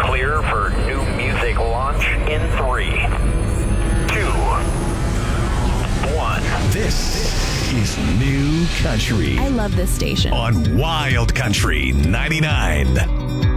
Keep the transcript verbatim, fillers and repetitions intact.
clear for new music launch in three, two, one. This is New Country I love this station. on Wild Country ninety-nine.